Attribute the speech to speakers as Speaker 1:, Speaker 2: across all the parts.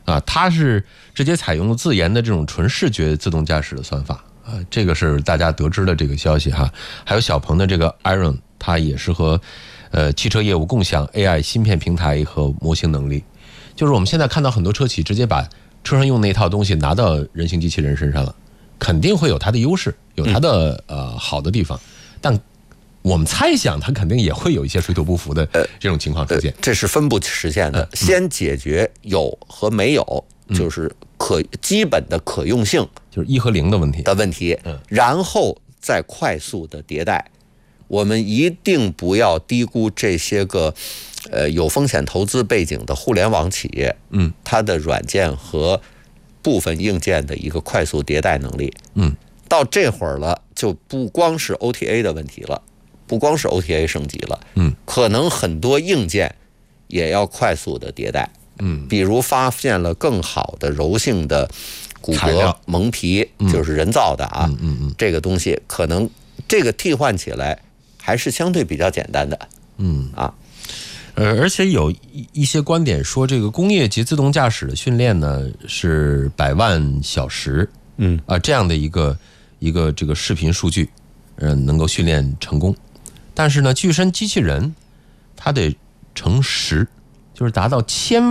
Speaker 1: 啊，它是直接采用了自研的这种纯视觉自动驾驶的算法啊，这个是大家得知的这个消息哈。还有小鹏的这个 Iron， 它也是和汽车业务共享 AI 芯片平台和模型能力，就是我们现在看到很多车企直接把车上用那套东西拿到人形机器人身上了，肯定会有它的优势，有它的好的地方，但我们猜想它肯定也会有一些水土不服的这种情况出现。
Speaker 2: 这是分步实现的，先解决有和没有，就是基本的可用性，
Speaker 1: 就是1和0的问题，
Speaker 2: 然后再快速的迭代。我们一定不要低估这些个有风险投资背景的互联网企业，它的软件和部分硬件的一个快速迭代能力。到这会儿了，就不光是 OTA 的问题了，不光是 OTA 升级了，可能很多硬件也要快速的迭代。比如发现了更好的柔性的骨骼蒙皮，就是人造的啊，这个东西可能这个替换起来还是相对比较简单的。
Speaker 1: 而且有一些观点说，这个工业级自动驾驶的训练呢是100万小时，这样的一个这个视频数据，能够训练成功。但是呢，具身机器人它得乘10，就是达到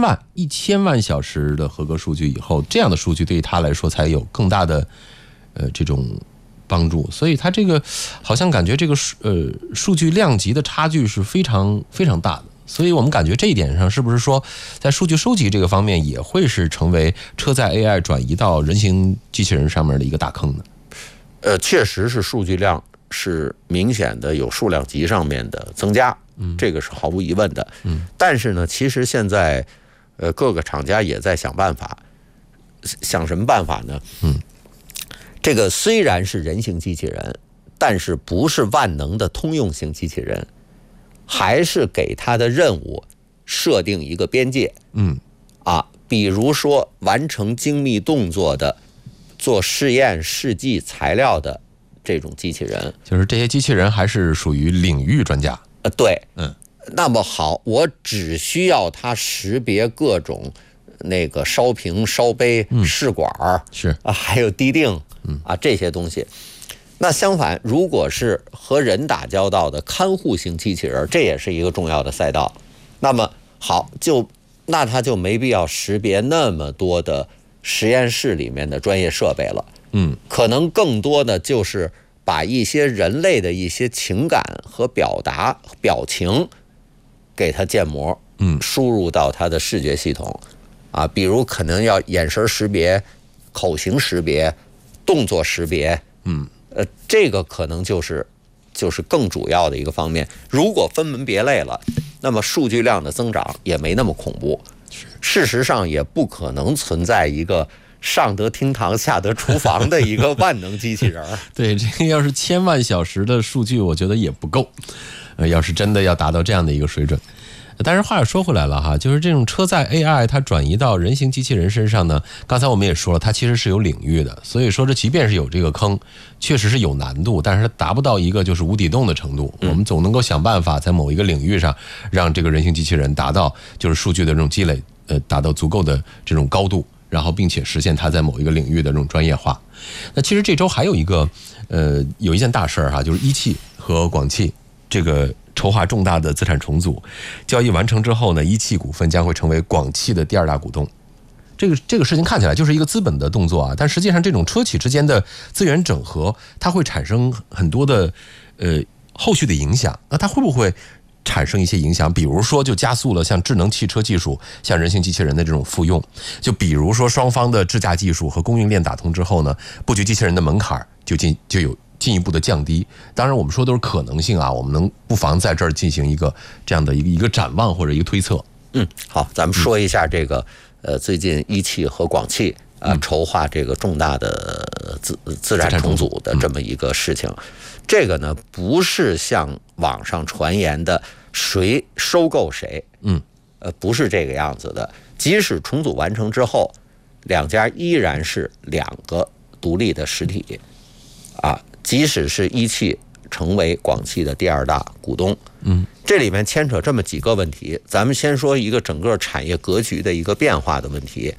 Speaker 1: 1000万小时的合格数据以后，这样的数据对于它来说才有更大的这种帮助。所以它这个好像感觉这个数据量级的差距是非常非常大的。所以我们感觉这一点上，是不是说在数据收集这个方面也会是成为车载 AI 转移到人形机器人上面的一个大坑呢？
Speaker 2: 确实是数据量是明显的有数量级上面的增加，这个是毫无疑问的。但是呢，其实现在各个厂家也在想办法，想什么办法呢？这个虽然是人形机器人，但是不是万能的通用型机器人，还是给它的任务设定一个边界。比如说完成精密动作的、做试验试剂材料的这种机器人，
Speaker 1: 就是这些机器人还是属于领域专家。
Speaker 2: 对，那么好，我只需要它识别各种那个烧瓶、烧杯、试管
Speaker 1: 是
Speaker 2: 还有滴定这些东西。那相反，如果是和人打交道的看护型机器人，这也是一个重要的赛道。那么好，那它就没必要识别那么多的实验室里面的专业设备了。可能更多的就是把一些人类的一些情感和表情给它建模，输入到它的视觉系统比如可能要眼神识别、口型识别、动作识别，这个可能就是更主要的一个方面。如果分门别类了，那么数据量的增长也没那么恐怖。事实上，也不可能存在一个上得厅堂下得厨房的一个万能机器人。
Speaker 1: 对，这个要是1000万小时的数据，我觉得也不够。要是真的要达到这样的一个水准。但是话又说回来了哈，就是这种车载 AI 它转移到人形机器人身上呢，刚才我们也说了，它其实是有领域的，所以说这即便是有这个坑，确实是有难度，但是它达不到一个就是无底洞的程度。我们总能够想办法在某一个领域上，让这个人形机器人达到就是数据的这种积累，达到足够的这种高度，然后并且实现它在某一个领域的这种专业化。那其实这周还有有一件大事哈，就是一汽和广汽这个筹划重大的资产重组，交易完成之后呢，一汽股份将会成为广汽的第2大股东。这个事情看起来就是一个资本的动作啊，但实际上这种车企之间的资源整合，它会产生很多的后续的影响。那它会不会产生一些影响？比如说就加速了像智能汽车技术、像人形机器人的这种复用，就比如说双方的智驾技术和供应链打通之后呢，布局机器人的门槛就有进一步的降低。当然我们说都是可能性啊，我们不妨在这儿进行一个这样的一个展望或者一个推测。
Speaker 2: 好，咱们说一下这个最近一汽和广汽筹划这个重大的资产重组的这么一个事情。这个呢不是像网上传言的谁收购谁，不是这个样子的。即使重组完成之后，两家依然是2个独立的实体即使是一汽成为广汽的第2大股东，这里面牵扯这么几个问题。咱们先说一个整个产业格局的一个变化的问题。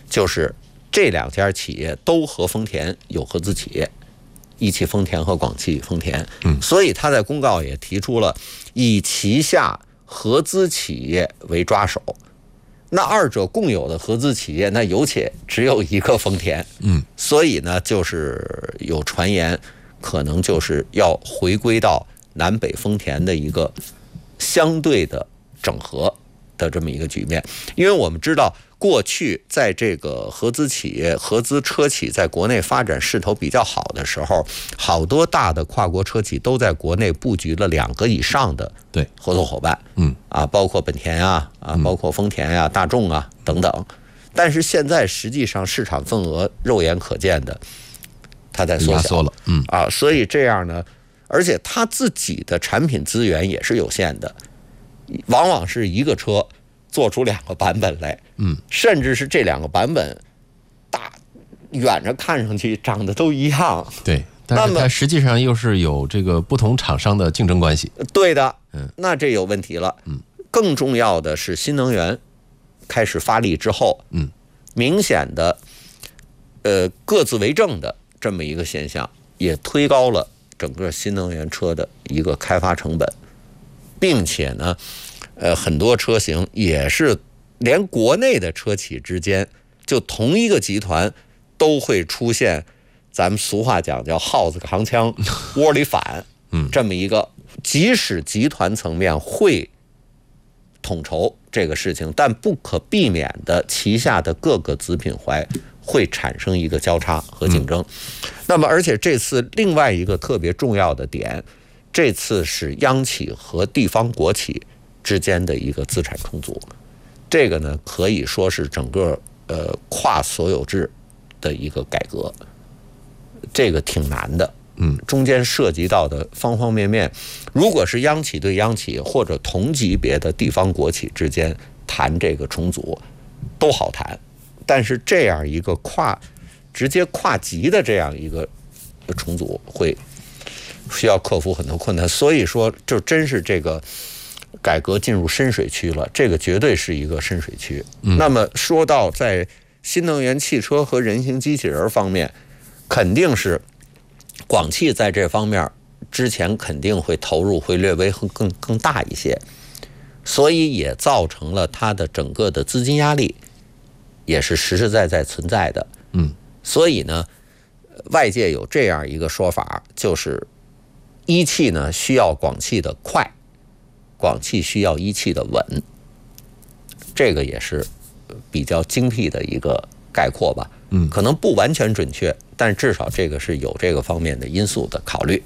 Speaker 2: 就是这两家企业都和丰田有合资企业，一汽丰田和广汽丰田，所以他在公告也提出了以旗下合资企业为抓手。那二者共有的合资企业，那有且只有一个丰田，所以呢，就是有传言，可能就是要回归到南北丰田的一个相对的整合的这么一个局面。因为我们知道，过去在这个合资企业、合资车企在国内发展势头比较好的时候，好多大的跨国车企都在国内布局了2个以上的合作伙伴，包括本田啊，包括丰田呀、大众啊等等。但是现在实际上市场份额肉眼可见的，它在缩小了，所以这样呢，而且它自己的产品资源也是有限的，往往是一个车做出2个版本来，甚至是这2个版本远着看上去长得都一样，
Speaker 1: 对，但是它实际上又是有这个不同厂商的竞争关系。
Speaker 2: 对的，那这有问题了。更重要的是新能源开始发力之后，明显的各自为政的这么一个现象，也推高了整个新能源车的一个开发成本，并且呢，很多车型也是连国内的车企之间，就同一个集团都会出现，咱们俗话讲叫耗子扛枪窝里反，这么一个，即使集团层面会统筹这个事情，但不可避免的旗下的各个子品牌会产生一个交叉和竞争。那么而且这次另外一个特别重要的点，这次是央企和地方国企之间的一个资产重组，这个呢可以说是整个跨所有制的一个改革，这个挺难的，中间涉及到的方方面面，如果是央企对央企或者同级别的地方国企之间谈这个重组都好谈，但是这样一个直接跨级的这样一个重组会需要克服很多困难，所以说就真是这个改革进入深水区了，这个绝对是一个深水区。那么说到在新能源汽车和人形机器人方面，肯定是广汽在这方面之前肯定会投入会略微更大一些，所以也造成了它的整个的资金压力也是实实在在存在的。所以呢，外界有这样一个说法，就是一汽呢需要广汽的快，广汽需要一汽的稳，这个也是比较精辟的一个概括吧。可能不完全准确，但至少这个是有这个方面的因素的考虑。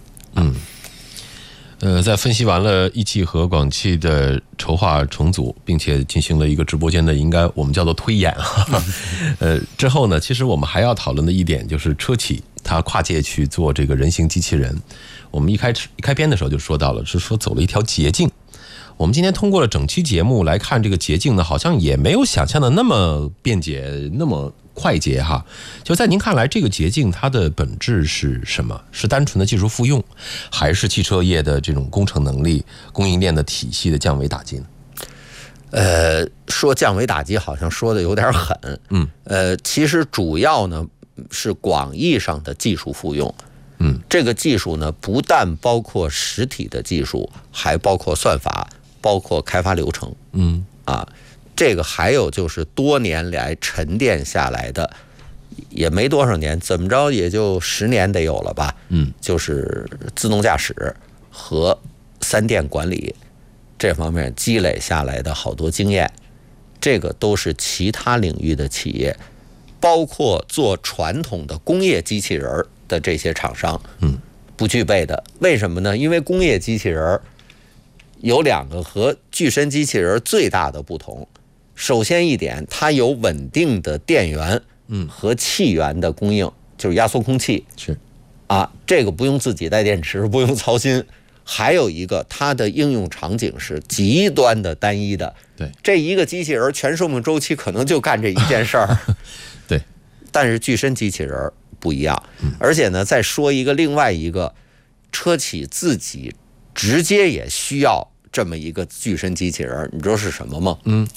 Speaker 1: 在分析完了一汽和广汽的筹划重组，并且进行了一个直播间的应该我们叫做推演之后呢，其实我们还要讨论的一点就是车企它跨界去做这个人形机器人。我们一开篇的时候就说到了，是说走了一条捷径。我们今天通过了整期节目来看，这个捷径呢，好像也没有想象的那么便捷，那么快捷哈。就在您看来，这个捷径它的本质是什么？是单纯的技术复用，还是汽车业的这种工程能力、供应链的体系的降维打击呢？
Speaker 2: 说降维打击好像说的有点狠。其实主要呢是广义上的技术复用。这个技术呢不但包括实体的技术，还包括算法，包括开发流程。这个还有就是多年来沉淀下来的，也没多少年，怎么着也就10年得有了吧。就是自动驾驶和3电管理这方面积累下来的好多经验，这个都是其他领域的企业，包括做传统的工业机器人的这些厂商，不具备的。为什么呢？因为工业机器人有2个和具身机器人最大的不同。首先一点，它有稳定的电源和气源的供应，就是压缩空气。这个不用自己带电池，不用操心。还有一个，它的应用场景是极端的单一的。这一个机器人全寿命周期可能就干这一件事儿。但是具身机器人不一样。而且呢，再说另外一个，车企自己直接也需要这么一个具身机器人，你知道是什么吗？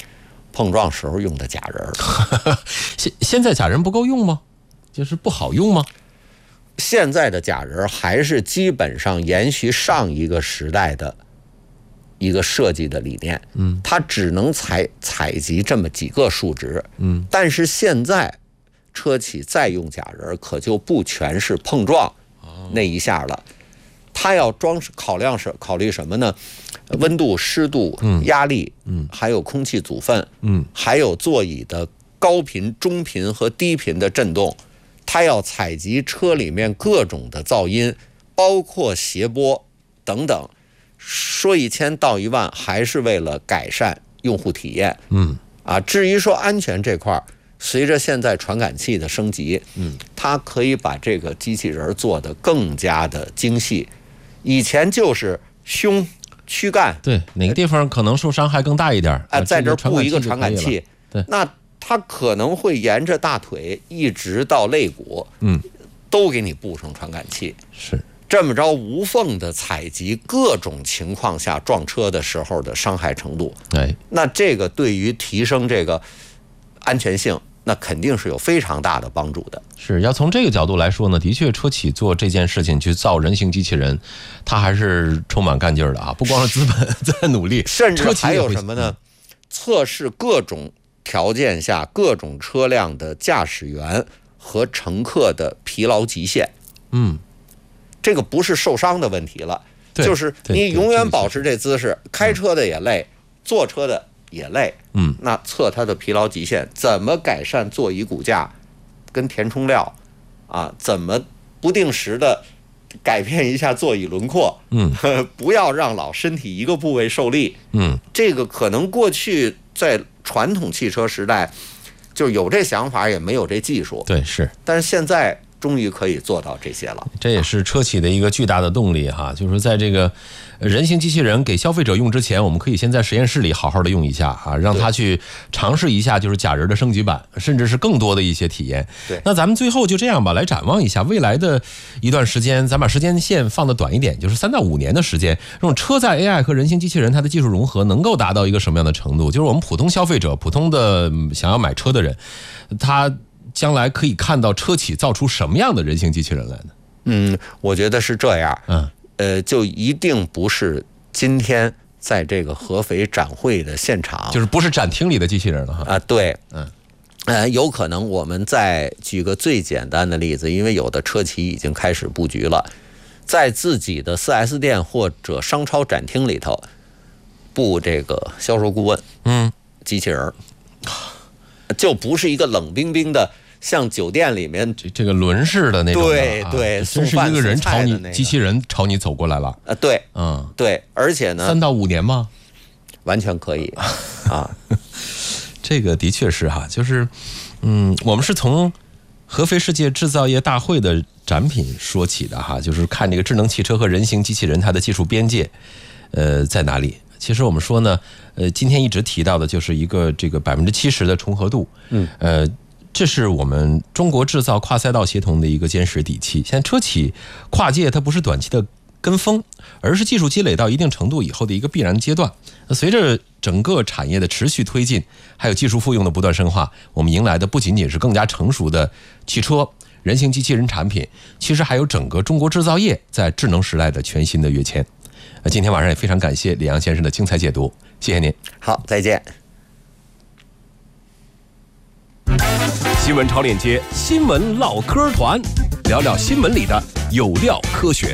Speaker 2: 碰撞时候用的假人。
Speaker 1: 现在假人不够用吗？就是不好用吗？
Speaker 2: 现在的假人还是基本上延续上一个时代的一个设计的理念，它只能采集这么几个数值，但是现在车企再用假人，可就不全是碰撞那一下了，它要考虑什么呢？温度、湿度、压力，还有空气阻分，还有座椅的高频、中频和低频的震动，它要采集车里面各种的噪音，包括谐波等等。说1000道1万，还是为了改善用户体验。至于说安全这块，随着现在传感器的升级，它可以把这个机器人做得更加的精细。以前就是胸、躯干，
Speaker 1: 对，哪个地方可能受伤害更大一点，
Speaker 2: 在这布一个传感器，
Speaker 1: 对，
Speaker 2: 那它可能会沿着大腿一直到肋骨，都给你布上传感器，
Speaker 1: 是
Speaker 2: 这么着无缝的采集各种情况下撞车的时候的伤害程度。那这个对于提升这个安全性，那肯定是有非常大的帮助的。
Speaker 1: 是要从这个角度来说呢，的确车企做这件事情去造人形机器人，它还是充满干劲儿的啊！不光是资本在努力，
Speaker 2: 甚至还有什么呢？测试各种条件下各种车辆的驾驶员和乘客的疲劳极限。这个不是受伤的问题了，就是你永远保持这姿势，开车的也累，坐车的也累。那测它的疲劳极限，怎么改善座椅骨架，跟填充料怎么不定时的改变一下座椅轮廓，不要让老身体一个部位受力。这个可能过去在传统汽车时代就有这想法，也没有这技术。
Speaker 1: 对，是，
Speaker 2: 但是现在终于可以做到这些了，
Speaker 1: 这也是车企的一个巨大的动力哈。就是在这个人形机器人给消费者用之前，我们可以先在实验室里好好的用一下让他去尝试一下就是假人的升级版，甚至是更多的一些体验。那咱们最后就这样吧，来展望一下未来的一段时间，咱把时间线放得短一点，就是3到5年的时间，这种车载 AI 和人形机器人它的技术融合能够达到一个什么样的程度？就是我们普通消费者、普通的想要买车的人，他将来可以看到车企造出什么样的人形机器人来呢？
Speaker 2: 我觉得是这样。就一定不是今天在这个合肥展会的现场，
Speaker 1: 就是不是展厅里的机器人了哈。
Speaker 2: 对，有可能我们再举个最简单的例子，因为有的车企已经开始布局了，在自己的 4S 店或者商超展厅里头布这个销售顾问，机器人，就不是一个冷冰冰的像酒店里面
Speaker 1: 这个轮式的那种，
Speaker 2: 对，
Speaker 1: 真是一个人朝你，机器人朝你走过来了。
Speaker 2: 对，对，而且呢
Speaker 1: ，3到5年吗？
Speaker 2: 完全可以
Speaker 1: 这个的确是哈，就是我们是从合肥世界制造业大会的展品说起的哈，就是看这个智能汽车和人形机器人它的技术边界在哪里。其实我们说呢，今天一直提到的就是一个这个70%的重合度，这是我们中国制造跨赛道协同的一个坚实底气。现在车企跨界它不是短期的跟风，而是技术积累到一定程度以后的一个必然阶段。随着整个产业的持续推进，还有技术复用的不断深化，我们迎来的不仅仅是更加成熟的汽车、人形机器人产品，其实还有整个中国制造业在智能时代的全新的跃迁。今天晚上也非常感谢李阳先生的精彩解读，谢谢您。
Speaker 2: 好，再见。
Speaker 3: 新闻超链接，新闻唠嗑团，聊聊新闻里的有料科学。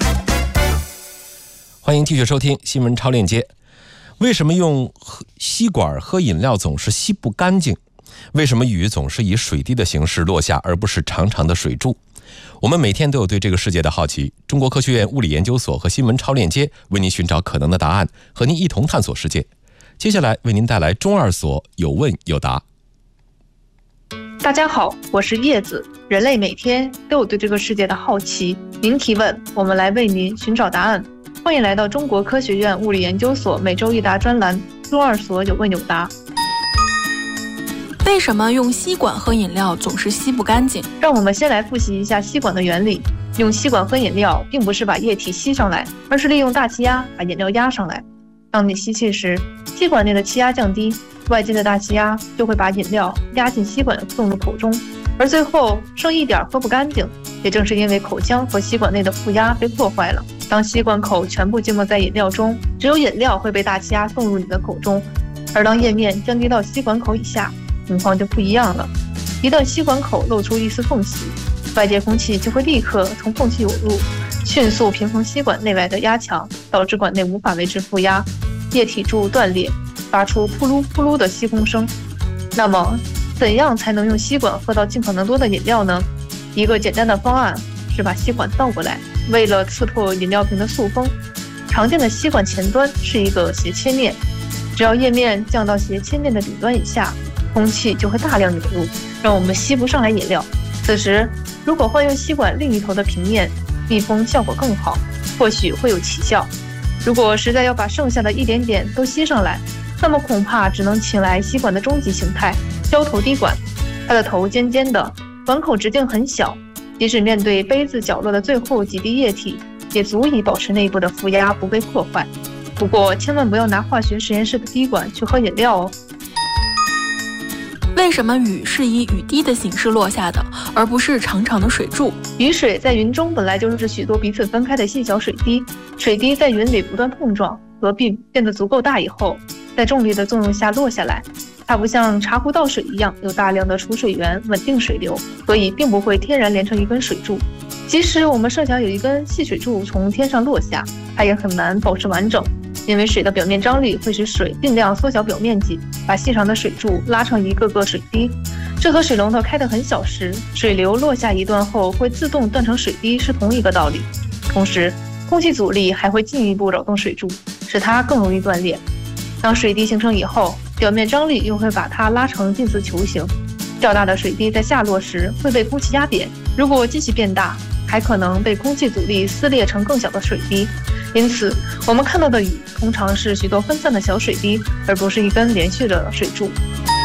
Speaker 1: 欢迎继续收听新闻超链接。为什么用吸管喝饮料总是吸不干净？为什么雨总是以水滴的形式落下，而不是长长的水柱？我们每天都有对这个世界的好奇。中国科学院物理研究所和新闻超链接为您寻找可能的答案，和您一同探索世界。接下来为您带来中2所有问有答。
Speaker 4: 大家好，我是叶子。人类每天都有对这个世界的好奇，您提问，我们来为您寻找答案。欢迎来到中国科学院物理研究所每周一答专栏，中2所有问有答。
Speaker 5: 为什么用吸管喝饮料总是吸不干净？
Speaker 4: 让我们先来复习一下吸管的原理。用吸管喝饮料，并不是把液体吸上来，而是利用大气压把饮料压上来。当你吸气时，吸管内的气压降低， 外界的大气压就会把饮料压进吸管送入口中，而最后剩一点喝不干净。也正是因为口腔和吸管内的负压被破坏了，当吸管口全部浸没在饮料中，只有饮料会被大气压送入你的口中，而当液面降低到吸管口以下，情况就不一样了。一旦吸管口露出一丝缝隙，外界空气就会立刻从缝隙涌入，迅速平衡吸管内外的压强，导致管内无法维持负压，液体柱断裂，发出扑噜扑噜的吸空声。那么怎样才能用吸管喝到尽可能多的饮料呢？一个简单的方案是把吸管倒过来，为了刺破饮料瓶的塑封，常见的吸管前端是一个斜切面，只要液面降到斜切面的顶端以下，空气就会大量涌入，让我们吸不上来饮料。此时如果换用吸管另一头的平面，密封效果更好，或许会有奇效。如果实在要把剩下的一点点都吸上来，那么恐怕只能请来吸管的终极形态——胶头滴管。它的头尖尖的，管口直径很小，即使面对杯子角落的最后几滴液体，也足以保持内部的负压不被破坏。不过千万不要拿化学实验室的滴管去喝饮料哦。
Speaker 5: 为什么雨是以雨滴的形式落下的，而不是长长的水柱？
Speaker 4: 雨水在云中本来就是许多彼此分开的细小水滴，水滴在云里不断碰撞合并，变得足够大以后，在重力的作用下落下来。它不像茶壶倒水一样有大量的储水源稳定水流，所以并不会天然连成一根水柱。即使我们设想有一根细水柱从天上落下，它也很难保持完整，因为水的表面张力会使水尽量缩小表面积，把细长的水柱拉成一个个水滴。这和水龙头开得很小时，水流落下一段后会自动断成水滴是同一个道理。同时，空气阻力还会进一步扰动水柱，使它更容易断裂。当水滴形成以后，表面张力又会把它拉成近似球形。较大的水滴在下落时会被空气压扁，如果继续变大，还可能被空气阻力撕裂成更小的水滴。因此，我们看到的雨通常是许多分散的小水滴，而不是一根连续的水柱。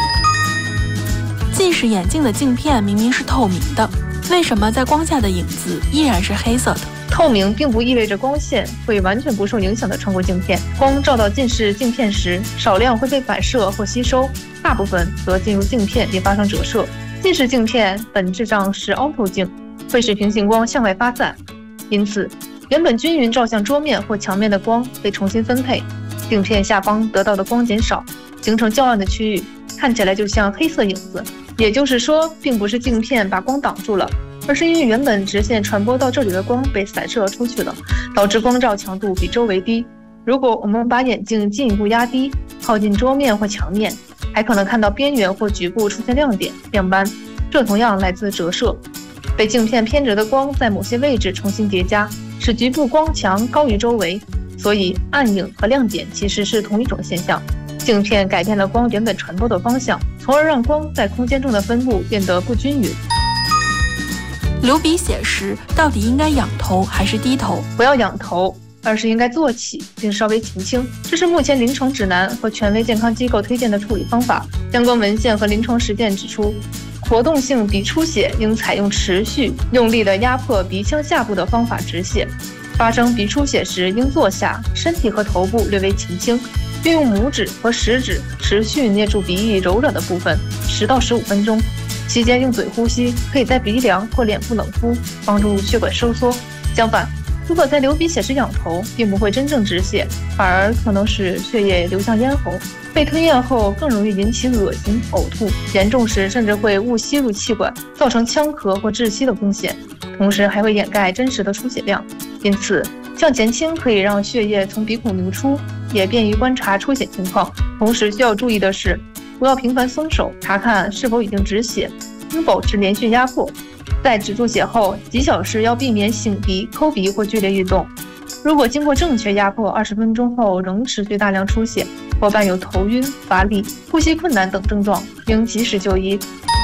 Speaker 5: 近视眼镜的镜片明明是透明的，为什么在光下的影子依然是黑色的？
Speaker 4: 透明并不意味着光线会完全不受影响地穿过镜片，光照到近视镜片时，少量会被反射或吸收，大部分则进入镜片并发生折射。近视镜片本质上是凹透镜，会使平行光向外发散，因此原本均匀照向桌面或墙面的光被重新分配，镜片下方得到的光减少，形成较暗的区域，看起来就像黑色影子。也就是说，并不是镜片把光挡住了，而是因为原本直线传播到这里的光被散射出去了，导致光照强度比周围低。如果我们把眼镜进一步压低，靠近桌面或墙面，还可能看到边缘或局部出现亮点、亮斑，这同样来自折射。被镜片偏折的光在某些位置重新叠加，使局部光强高于周围，所以暗影和亮点其实是同一种现象。镜片改变了光原本传播的方向，从而让光在空间中的分布变得不均匀。
Speaker 5: 流鼻血时到底应该仰头还是低头？
Speaker 4: 不要仰头，而是应该坐起并稍微前倾，这是目前临床指南和权威健康机构推荐的处理方法。相关文献和临床实践指出，活动性鼻出血应采用持续用力的压迫鼻腔下部的方法止血。发生鼻出血时应坐下，身体和头部略微前倾，并用拇指和食指持续捏住鼻翼柔软的部分10到15分钟，期间用嘴呼吸，可以在鼻梁或脸部冷敷，帮助血管收缩。相反，如果在流鼻血时仰头，并不会真正止血，反而可能使血液流向咽喉，被吞咽后更容易引起恶心、呕吐，严重时甚至会误吸入气管，造成呛咳或窒息的风险，同时还会掩盖真实的出血量。因此，向前倾可以让血液从鼻孔流出，也便于观察出血情况。同时需要注意的是，不要频繁松手，查看是否已经止血，应保持连续压迫。在止住血后几小时要避免擤鼻、抠鼻或剧烈运动。如果经过正确压迫20分钟后仍持续大量出血，或伴有头晕、乏力、呼吸困难等症状，应及时就医。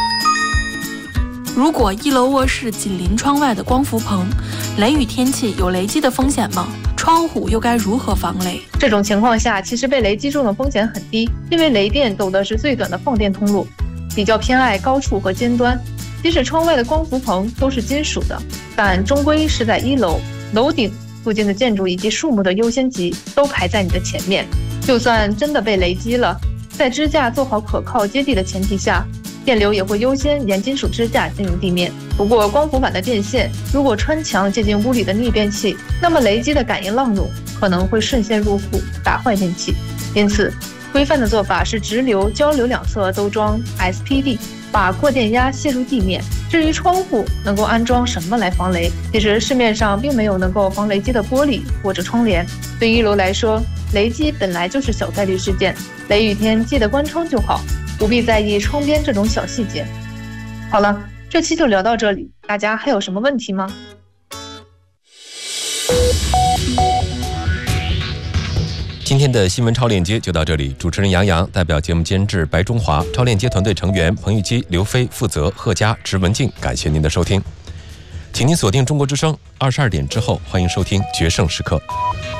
Speaker 5: 如果1楼卧室紧邻窗外的光伏棚，雷雨天气有雷击的风险吗？窗户又该如何防雷？
Speaker 4: 这种情况下，其实被雷击中的风险很低，因为雷电走的是最短的放电通路，比较偏爱高处和尖端。即使窗外的光伏棚都是金属的，但终归是在1楼，楼顶附近的建筑以及树木的优先级都排在你的前面。就算真的被雷击了， 在支架做好可靠接地的前提下，电流也会优先沿金属支架进入地面。不过光伏板的电线如果穿墙接近屋里的逆变器，那么雷击的感应浪涌可能会顺线入户，打坏电器。因此规范的做法是直流、交流两侧都装 SPD， 把过电压泄入地面。至于窗户能够安装什么来防雷，其实市面上并没有能够防雷击的玻璃或者窗帘。对1楼来说，雷击本来就是小概率事件，雷雨天记得关窗就好，不必在意窗边这种小细节。好了，这期就聊到这里，大家还有什么问题吗？
Speaker 1: 今天的新闻超链接就到这里，主持人杨洋代表节目监制白中华、超链接团队成员彭玉基、刘飞负责贺佳、池文静，感谢您的收听，请您锁定中国之声，22点之后欢迎收听决胜时刻。